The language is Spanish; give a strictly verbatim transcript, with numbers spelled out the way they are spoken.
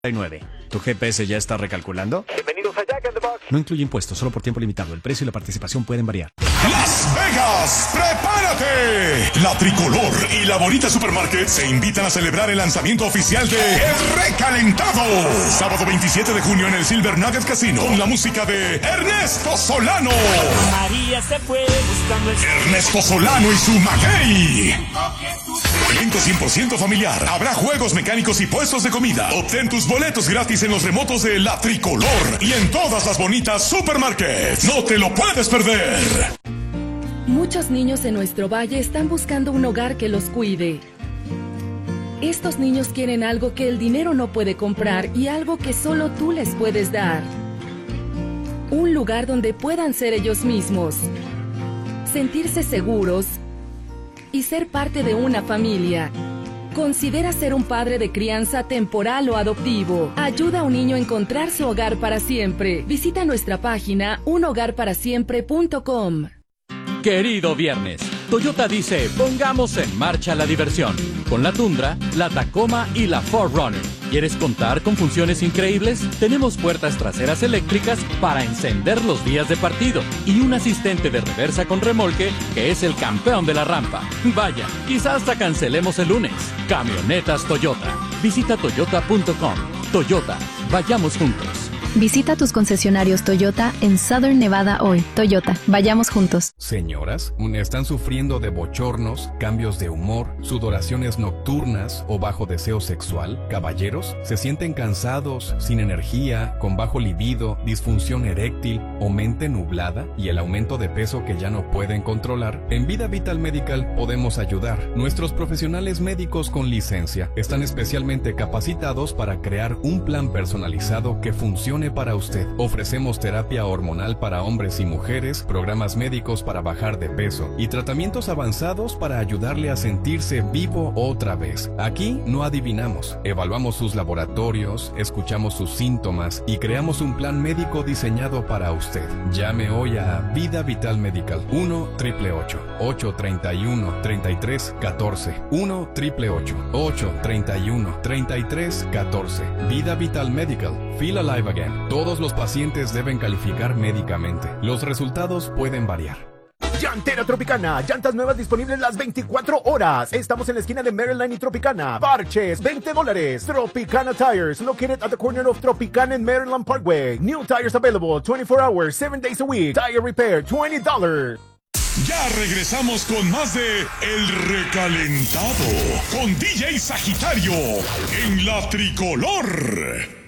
nueve. ¿Tu G P S ya está recalculando? Bienvenidos a Jack in the Box. No incluye impuestos, solo por tiempo limitado. El precio y la participación pueden variar. ¡Las Vegas! ¡Prepárate! La Tricolor y la Bonita Supermarket se invitan a celebrar el lanzamiento oficial de El Recalentado. Sábado veintisiete de junio en el Silver Nugget Casino con la música de Ernesto Solano. María se fue buscando el... Ernesto Solano y su maguey. Evento cien por ciento familiar. Habrá juegos mecánicos y puestos de comida. Obtén tus boletos gratis en los remotos de La Tricolor y en todas las bonitas supermarkets. No te lo puedes perder. Muchos niños en nuestro valle están buscando un hogar que los cuide. Estos niños quieren algo que el dinero no puede comprar y algo que solo tú les puedes dar. Un lugar donde puedan ser ellos mismos, sentirse seguros y ser parte de una familia. Considera ser un padre de crianza temporal o adoptivo. Ayuda a un niño a encontrar su hogar para siempre. Visita nuestra página un hogar para siempre punto com. Querido viernes, Toyota dice, pongamos en marcha la diversión. Con la Tundra, la Tacoma y la cuatro Runner. ¿Quieres contar con funciones increíbles? Tenemos puertas traseras eléctricas para encender los días de partido y un asistente de reversa con remolque que es el campeón de la rampa. Vaya, quizás hasta cancelemos el lunes. Camionetas Toyota. Visita toyota punto com. Toyota, vayamos juntos. Visita tus concesionarios Toyota en Southern Nevada hoy. Toyota, vayamos juntos. Señoras, ¿están sufriendo de bochornos, cambios de humor, sudoraciones nocturnas o bajo deseo sexual? Caballeros, ¿se sienten cansados, sin energía, con bajo libido, disfunción eréctil o mente nublada y el aumento de peso que ya no pueden controlar? En Vida Vital Medical podemos ayudar. Nuestros profesionales médicos con licencia están especialmente capacitados para crear un plan personalizado que funcione para usted. Ofrecemos terapia hormonal para hombres y mujeres, programas médicos para bajar de peso y tratamientos avanzados para ayudarle a sentirse vivo otra vez. Aquí no adivinamos, evaluamos sus laboratorios, escuchamos sus síntomas y creamos un plan médico diseñado para usted. Llame hoy a Vida Vital Medical uno triple ocho, ocho tres uno, tres tres uno cuatro uno triple ocho, ocho tres uno, tres tres uno cuatro. Vida Vital Medical. Feel alive again. Todos los pacientes deben calificar médicamente. Los resultados pueden variar. Llantera Tropicana, llantas nuevas disponibles las veinticuatro horas. Estamos en la esquina de Maryland y Tropicana. Parches, veinte dólares. Tropicana Tires, located at the corner of Tropicana and Maryland Parkway. New tires available twenty-four hours, seven days a week. Tire repair, twenty dollars. Ya regresamos con más de El Recalentado con D J Sagitario en La Tricolor.